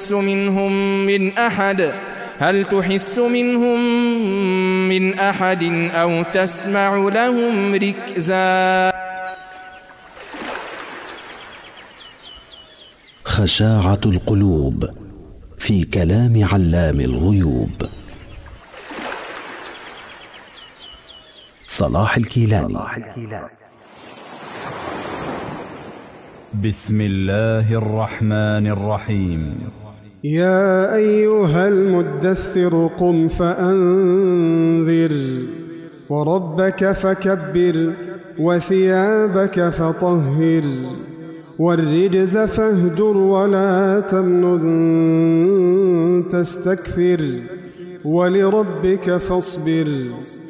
تحس منهم من أحد أو تسمع لهم ركزا. خشاعة القلوب في كلام علام الغيوب صلاح الكيلاني. بسم الله الرحمن الرحيم. يا أيها المدثر قم فأنذر وربك فكبر وثيابك فطهر والرجز فاهجر ولا تمنن تستكثر ولربك فاصبر.